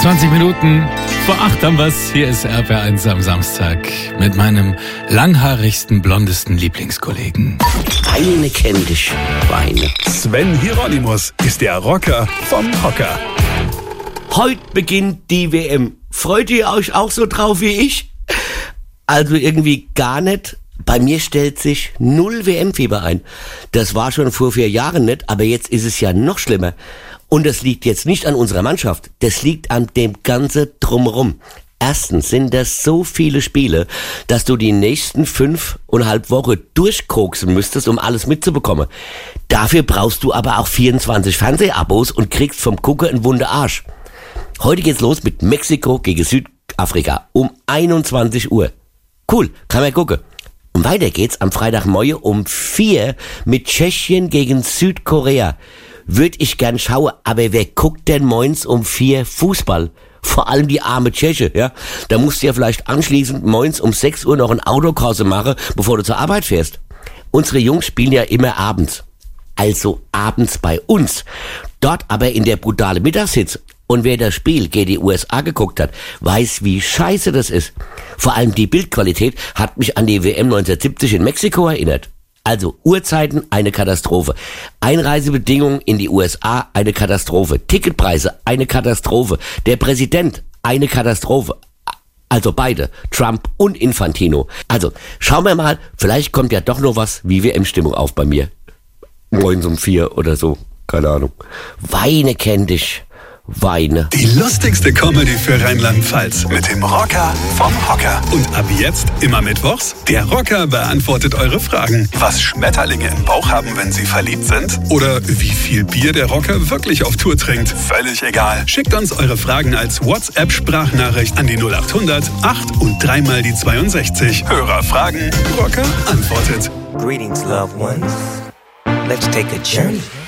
20 Minuten vor 8 haben wir's. Hier ist RPR1 am Samstag mit meinem langhaarigsten, blondesten Lieblingskollegen. Weine kenn dich, Weine. Sven Hieronymus ist der Rocker vom Hocker. Heute beginnt die WM. Freut ihr euch auch so drauf wie ich? Also irgendwie gar nicht. Bei mir stellt sich null WM-Fieber ein. Das war schon vor 4 Jahren nicht, aber jetzt ist es ja noch schlimmer. Und das liegt jetzt nicht an unserer Mannschaft, das liegt an dem ganzen Drumherum. Erstens sind das so viele Spiele, dass du die nächsten 5,5 Wochen durchkoksen müsstest, um alles mitzubekommen. Dafür brauchst du aber auch 24 Fernsehabos und kriegst vom Gucker einen wunden Arsch. Heute geht's los mit Mexiko gegen Südafrika um 21 Uhr. Cool, kann man gucken. Und weiter geht's am Freitagmorgen um 4 mit Tschechien gegen Südkorea. Würde ich gern schauen, aber wer guckt denn morgens um 4 Fußball? Vor allem die arme Tscheche, ja? Da musst du ja vielleicht anschließend morgens um 6 Uhr noch ein Autokurse machen, bevor du zur Arbeit fährst. Unsere Jungs spielen ja immer abends. Also abends bei uns. Dort aber in der brutale Mittagshitze. Und wer das Spiel gegen die USA geguckt hat, weiß, wie scheiße das ist. Vor allem die Bildqualität hat mich an die WM 1970 in Mexiko erinnert. Also Uhrzeiten, eine Katastrophe. Einreisebedingungen in die USA, eine Katastrophe. Ticketpreise, eine Katastrophe. Der Präsident, eine Katastrophe. Also beide, Trump und Infantino. Also schauen wir mal, vielleicht kommt ja doch noch was wie WM-Stimmung auf bei mir. Morgens um 4 oder so, keine Ahnung. Weine kenn dich. Weine. Die lustigste Comedy für Rheinland-Pfalz mit dem Rocker vom Hocker. Und ab jetzt immer mittwochs, der Rocker beantwortet eure Fragen. Was Schmetterlinge im Bauch haben, wenn sie verliebt sind? Oder wie viel Bier der Rocker wirklich auf Tour trinkt? Völlig egal. Schickt uns eure Fragen als WhatsApp-Sprachnachricht an die 0800 8 und 3 mal die 62. Hörer fragen, Rocker antwortet. Greetings, loved ones. Let's take a journey.